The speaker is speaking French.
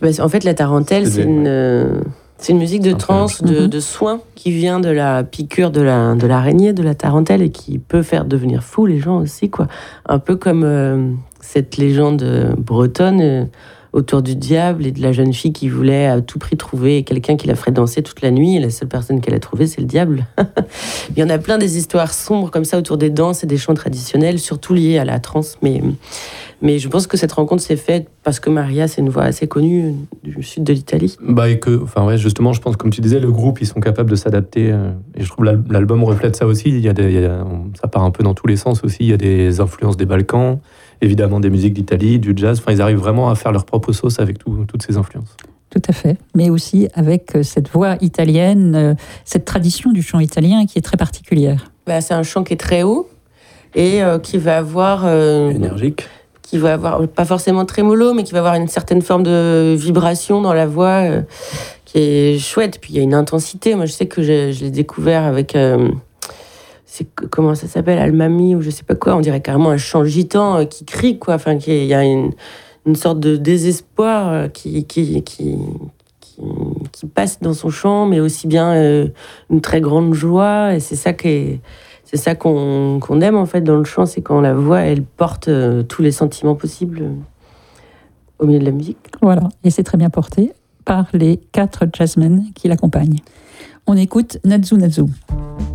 En fait, la tarentelle, c'est une musique de transe, de soin qui vient de la piqûre de l'araignée, de la tarentelle, et qui peut faire devenir fou les gens aussi, quoi. Un peu comme cette légende bretonne autour du diable et de la jeune fille qui voulait à tout prix trouver quelqu'un qui la ferait danser toute la nuit, et la seule personne qu'elle a trouvée, c'est le diable. Il y en a plein des histoires sombres comme ça autour des danses et des chants traditionnels, surtout liés à la transe, mais je pense que cette rencontre s'est faite parce que Maria, c'est une voix assez connue du sud de l'Italie. Justement, je pense, comme tu disais, le groupe, ils sont capables de s'adapter. Et je trouve l'album reflète ça aussi. Ça part un peu dans tous les sens aussi. Il y a des influences des Balkans, évidemment des musiques d'Italie, du jazz. Enfin, ils arrivent vraiment à faire leur propre sauce avec toutes ces influences. Tout à fait. Mais aussi avec cette voix italienne, cette tradition du chant italien qui est très particulière. C'est un chant qui est très haut et qui va avoir... énergique. Qui va avoir, pas forcément trémolo, mais qui va avoir une certaine forme de vibration dans la voix qui est chouette. Puis il y a une intensité. Moi, je sais que je l'ai découvert avec... comment ça s'appelle, Almami ou je sais pas quoi. On dirait carrément un chant gitan qui crie, quoi. Enfin, il y a une sorte de désespoir qui passe dans son chant, mais aussi bien une très grande joie. Et c'est ça qu'on aime en fait dans le chant, c'est quand la voix elle porte tous les sentiments possibles au milieu de la musique. Voilà, et c'est très bien porté par les 4 jazzmen qui l'accompagnent. On écoute Nazu Nazu.